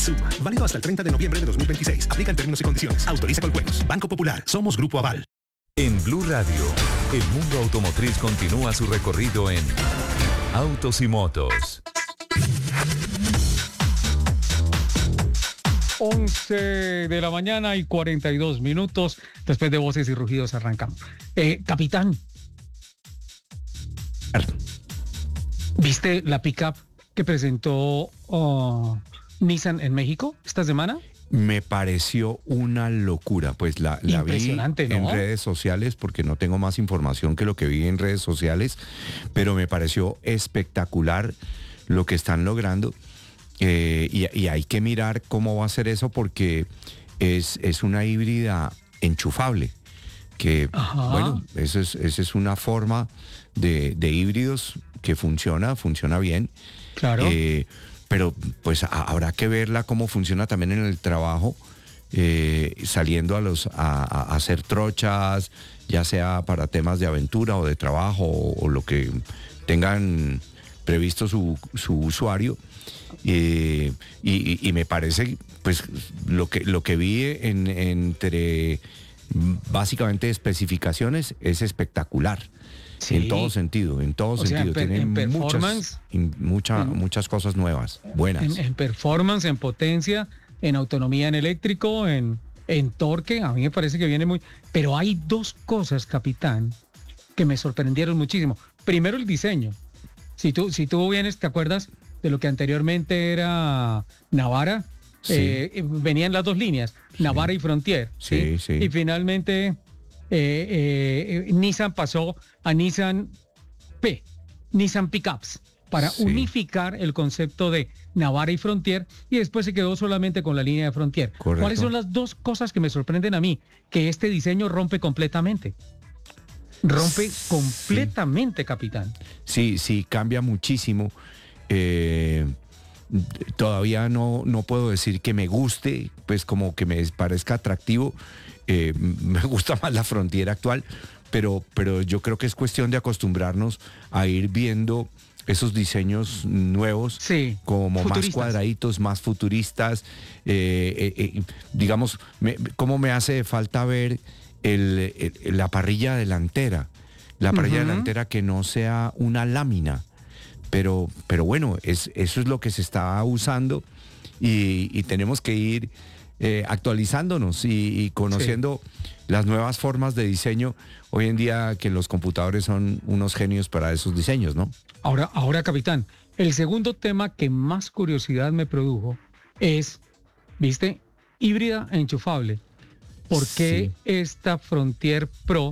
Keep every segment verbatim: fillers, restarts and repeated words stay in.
Suma. Válido hasta el treinta de noviembre de dos mil veintiséis. Aplican términos y condiciones. Autoriza con juegos. Banco Popular. Somos Grupo Aval. En Blue Radio, el mundo automotriz continúa su recorrido en Autos y Motos. once de la mañana y cuarenta y dos minutos. Después de voces y rugidos arrancamos. Eh, capitán, ¿viste la pickup que presentó uh, Nissan en México esta semana? Me pareció una locura, pues la, la vi ¿no? en redes sociales porque no tengo más información que lo que vi en redes sociales, pero me pareció espectacular lo que están logrando eh, y, y hay que mirar cómo va a ser eso porque es, es una híbrida enchufable, que Ajá. bueno, eso es, esa es una forma de, de híbridos que funciona, funciona bien. Claro. Eh, pero pues a, habrá que verla cómo funciona también en el trabajo, eh, saliendo a los a, a hacer trochas, ya sea para temas de aventura o de trabajo o, o lo que tengan previsto su, su usuario. Eh, y, y, y me parece pues lo que lo que vi en, entre básicamente especificaciones es espectacular. Sí. En todo sentido, en todo o sentido. Sea, en, Tiene en muchas, mucha, en, muchas cosas nuevas, buenas. En, en performance, en potencia, en autonomía en eléctrico, en, en torque. A mí me parece que viene muy... Pero hay dos cosas, capitán, que me sorprendieron muchísimo. Primero, el diseño. Si tú, si tú vienes, ¿te acuerdas de lo que anteriormente era Navara? Sí. Eh, venían las dos líneas, sí. Navara y Frontier. Sí, sí. sí. Y finalmente... Eh, eh, Nissan pasó a Nissan P, Nissan Pickups, para sí. unificar el concepto de Navara y Frontier, y después se quedó solamente con la línea de Frontier. Correcto. ¿Cuáles son las dos cosas que me sorprenden a mí? Que este diseño rompe completamente. Rompe sí. completamente, capitán. Sí, sí, cambia muchísimo. Eh, todavía no, no puedo decir que me guste, pues como que me parezca atractivo. Eh, me gusta más la Frontier actual, pero, pero yo creo que es cuestión de acostumbrarnos a ir viendo esos diseños nuevos, sí, como más cuadraditos, más futuristas. Eh, eh, eh, digamos, me, cómo me hace falta ver el, el, la parrilla delantera, la parrilla uh-huh. delantera que no sea una lámina, pero, pero bueno, es, eso es lo que se está usando y, y tenemos que ir Eh, actualizándonos y, y conociendo sí. las nuevas formas de diseño hoy en día, que los computadores son unos genios para esos diseños, ¿no? Ahora, ahora, capitán, el segundo tema que más curiosidad me produjo es, ¿viste? Híbrida enchufable. ¿Por qué sí. esta Frontier Pro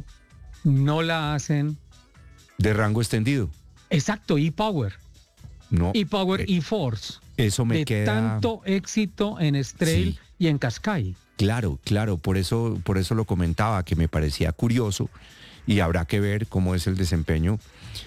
no la hacen de rango extendido? Exacto, e-Power. No. E-Power, eh, e-Force. Eso me de queda... tanto éxito en Trail sí. y en Qashqai. Claro, claro, por eso, por eso lo comentaba, que me parecía curioso y habrá que ver cómo es el desempeño,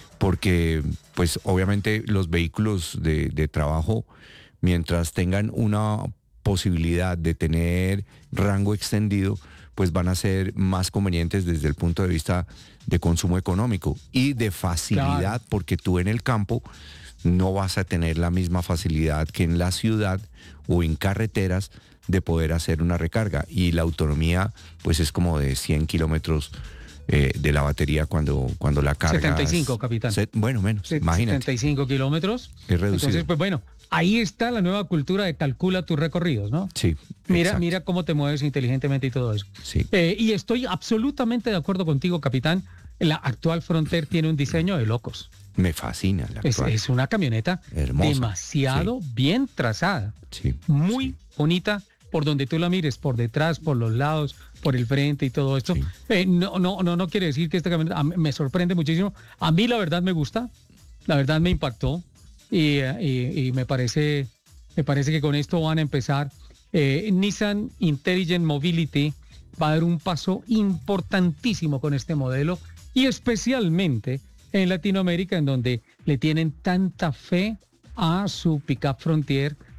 porque pues obviamente los vehículos de, de trabajo, mientras tengan una posibilidad de tener rango extendido, pues van a ser más convenientes desde el punto de vista de consumo económico y de facilidad, claro. porque tú en el campo no vas a tener la misma facilidad que en la ciudad o en carreteras de poder hacer una recarga. Y la autonomía, pues es como de cien kilómetros eh, de la batería cuando, cuando la cargas. setenta y cinco, capitán. Se, bueno, menos, Se, imagínate. setenta y cinco kilómetros. Es reducido. Entonces, pues bueno, ahí está la nueva cultura de calcula tus recorridos, ¿no? Sí. Mira, exacto. mira cómo te mueves inteligentemente y todo eso. Sí. Eh, y estoy absolutamente de acuerdo contigo, capitán. La actual Frontier tiene un diseño de locos. Me fascina la es, es una camioneta hermosa, demasiado sí. bien trazada, sí, muy sí. bonita por donde tú la mires, por detrás, por los lados, por el frente y todo esto. Sí. Eh, no, no, no, no quiere decir que esta camioneta me sorprende muchísimo. A mí la verdad me gusta, la verdad me impactó y, y, y me parece, me parece que con esto van a empezar. Eh, Nissan Intelligent Mobility va a dar un paso importantísimo con este modelo y especialmente en Latinoamérica, en donde le tienen tanta fe a su pickup Frontier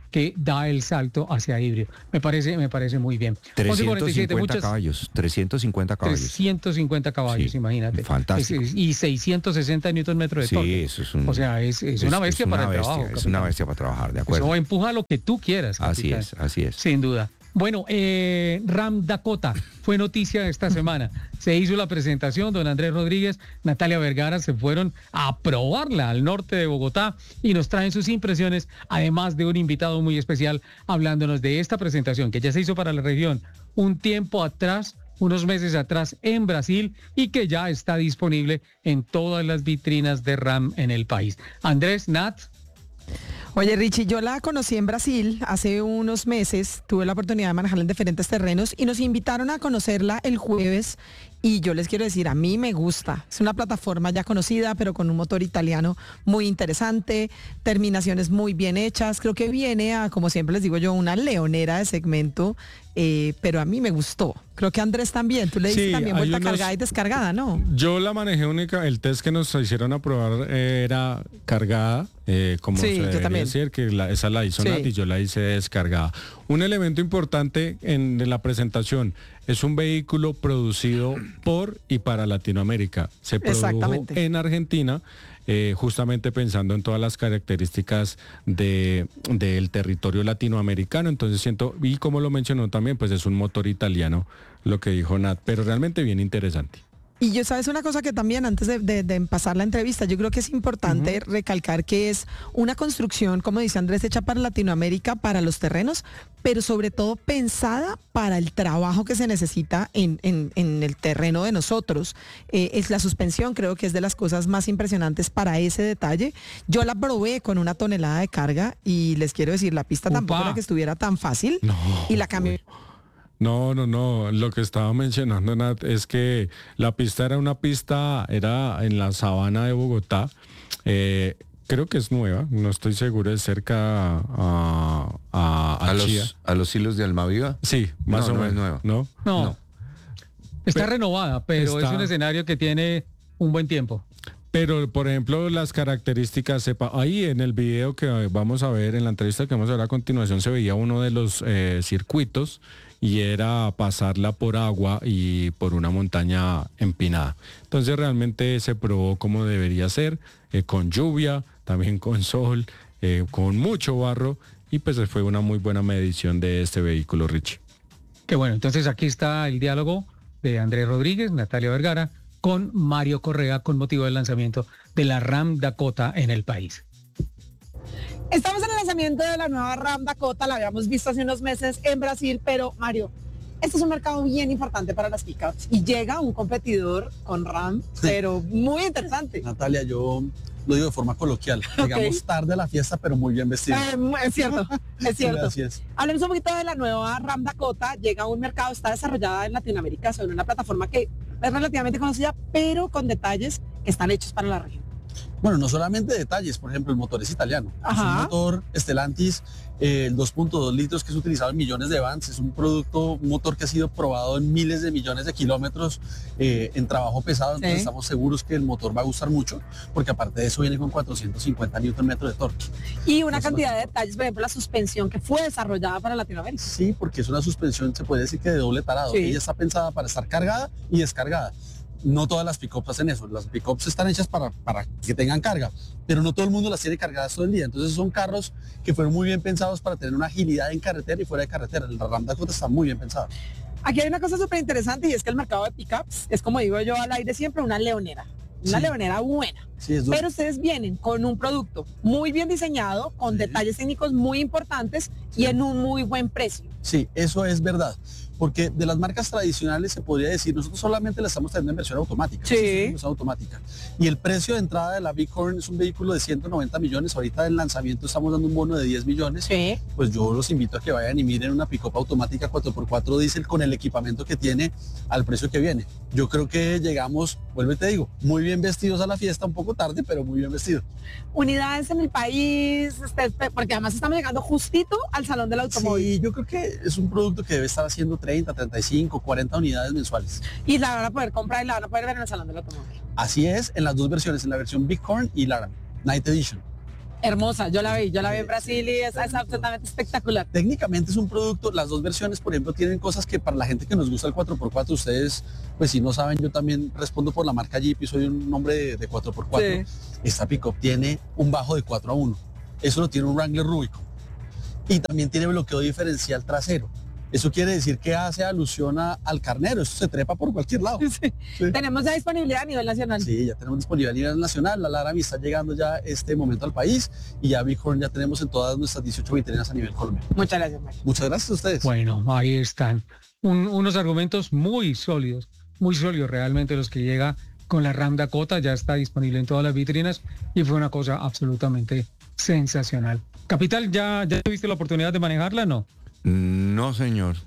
que da el salto hacia híbrido. Me parece, me parece muy bien. trescientos cincuenta caballos, trescientos cincuenta caballos. trescientos cincuenta caballos, Sí, imagínate. fantástico. Es- y seiscientos sesenta newton metros de Sí, torque. eso es un- O sea, es, es una bestia una para el bestia, trabajo. Es capitán. una bestia para trabajar, de acuerdo. Eso empuja lo que tú quieras. Así capitán. es, así es. Sin duda. Bueno, eh, Ram Dakota fue noticia esta semana. Se hizo la presentación, don Andrés Rodríguez, Natalia Vergara se fueron a probarla al norte de Bogotá y nos traen sus impresiones, además de un invitado muy especial hablándonos de esta presentación que ya se hizo para la región un tiempo atrás, unos meses atrás en Brasil y que ya está disponible en todas las vitrinas de Ram en el país. Andrés, Nat. Oye, Richie, yo la conocí en Brasil hace unos meses, tuve la oportunidad de manejarla en diferentes terrenos y nos invitaron a conocerla el jueves y yo les quiero decir, a mí me gusta. Es una plataforma ya conocida, pero con un motor italiano muy interesante, terminaciones muy bien hechas. Creo que viene a, como siempre les digo yo, una leonera de segmento, eh, pero a mí me gustó. Creo que Andrés también, tú le dices Sí, también hay vuelta unos- cargada y descargada, ¿no? Yo la manejé única, el test que nos hicieron aprobar eh, era cargada, eh, como Sí, se yo debería también. decir, que la- esa la hizo Sí. Nat y yo la hice descargada. Un elemento importante en, de la presentación, es un vehículo producido por y para Latinoamérica. Se produjo Exactamente. en Argentina, eh, justamente pensando en todas las características de, del territorio latinoamericano. Entonces siento, y como lo mencionó también, pues es un motor italiano, lo que dijo Nat, pero realmente bien interesante. Y yo, sabes una cosa que también antes de, de- de pasar la entrevista, yo creo que es importante recalcar que es una construcción, como dice Andrés, hecha para Latinoamérica, para los terrenos, pero sobre todo pensada para el trabajo que se necesita en, en- en el terreno de nosotros. Eh, es la suspensión, creo que es de las cosas más impresionantes para ese detalle. Yo la probé con una tonelada de carga y les quiero decir, la pista tampoco Upa. era que estuviera tan fácil No, y la cambió. No, no, no. Lo que estaba mencionando, Nat, es que la pista era una pista, era en la sabana de Bogotá. Eh, creo que es nueva, no estoy seguro, es cerca a, a, a A Chía. los, a los hilos de Almaviva. Sí, más No, o no menos. es nueva. ¿No? No, No. está Pe- renovada, pero está- es un escenario que tiene un buen tiempo. Pero, por ejemplo, las características, sepa, ahí en el video que vamos a ver, en la entrevista que vamos a ver a continuación, se veía uno de los eh, circuitos y era pasarla por agua y por una montaña empinada. Entonces realmente se probó como debería ser, eh, con lluvia, también con sol, eh, con mucho barro, y pues fue una muy buena medición de este vehículo, Richie. Que bueno, entonces aquí está el diálogo de Andrés Rodríguez, Natalia Vergara, con Mario Correa con motivo del lanzamiento de la Ram Dakota en el país. Estamos en el lanzamiento de la nueva Ram Dakota, la habíamos visto hace unos meses en Brasil, pero Mario, este es un mercado bien importante para las pickups y llega un competidor con Ram, pero muy interesante. Natalia, yo lo digo de forma coloquial. Llegamos tarde a la fiesta, pero muy bien vestidos. Eh, es cierto, es cierto. Gracias. Hablemos un poquito de la nueva Ram Dakota, llega a un mercado, está desarrollada en Latinoamérica sobre una plataforma que es relativamente conocida, pero con detalles que están hechos para la región. Bueno, no solamente detalles, por ejemplo, el motor es italiano. Es Ajá. un motor Stellantis, eh, el dos punto dos litros que es utilizado en millones de vans. Es un producto, un motor que ha sido probado en miles de millones de kilómetros eh, en trabajo pesado. Entonces Sí. estamos seguros que el motor va a gustar mucho, porque aparte de eso viene con cuatrocientos cincuenta newton metros de torque. Y una Eso cantidad de detalles, por ejemplo, la suspensión que fue desarrollada para Latinoamérica. Sí, porque es una suspensión, se puede decir que de doble tarado. Sí. Ella está pensada para estar cargada y descargada. No todas las pick-ups hacen eso. Las pick-ups están hechas para, para que tengan carga, pero no todo el mundo las tiene cargadas todo el día. Entonces son carros que fueron muy bien pensados para tener una agilidad en carretera y fuera de carretera. El Ram Dakota está muy bien pensado. Aquí hay una cosa súper interesante y es que el mercado de pickups es, como digo yo al aire siempre, una leonera. Una Sí. leonera buena. Sí, es duro. Pero ustedes vienen con un producto muy bien diseñado, con Sí. detalles técnicos muy importantes y en un muy buen precio. Sí, eso es verdad. Porque de las marcas tradicionales se podría decir, nosotros solamente la estamos teniendo en versión automática. Sí. nosotros tenemos automática. Y el precio de entrada de la Bighorn es un vehículo de ciento noventa millones. Ahorita en lanzamiento estamos dando un bono de diez millones. Sí. Pues yo los invito a que vayan y miren una pick-up automática cuatro por cuatro diésel con el equipamiento que tiene al precio que viene. Yo creo que llegamos, vuelvo y te digo, muy bien vestidos a la fiesta, un poco tarde, pero muy bien vestidos. Unidades en el país, este, porque además estamos llegando justito al Salón del Automóvil. Sí, yo creo que es un producto que debe estar haciendo treinta, treinta y cinco, cuarenta unidades mensuales. Y la van a poder comprar y la van a poder ver en el Salón del Automóvil. Así es, en las dos versiones, en la versión Bighorn y la Night Edition. Hermosa, yo la vi, yo la vi en Brasil y es, es absolutamente espectacular. Técnicamente es un producto, las dos versiones, por ejemplo, tienen cosas que para la gente que nos gusta el cuatro por cuatro, ustedes, pues si no saben, yo también respondo por la marca Jeep y soy un hombre de, de cuatro por cuatro. Sí. Esta pick-up tiene un bajo de cuatro a uno. Eso lo tiene un Wrangler Rubicon. Y también tiene bloqueo diferencial trasero. Eso quiere decir que hace alusión a, al carnero. Eso se trepa por cualquier lado. Sí. Sí. Tenemos ya disponibilidad a nivel nacional. Sí, ya tenemos disponibilidad a nivel nacional. La Laramie está llegando ya este momento al país y ya Bighorn ya tenemos en todas nuestras dieciocho vitrinas a nivel Colombia. Muchas gracias, Mario. Muchas gracias a ustedes. Bueno, ahí están. Un- unos argumentos muy sólidos, muy sólidos realmente los que llega con la Ram Dakota. Ya está disponible en todas las vitrinas y fue una cosa absolutamente sensacional. Capital, ¿ya, ya tuviste la oportunidad de manejarla? No. No, señor.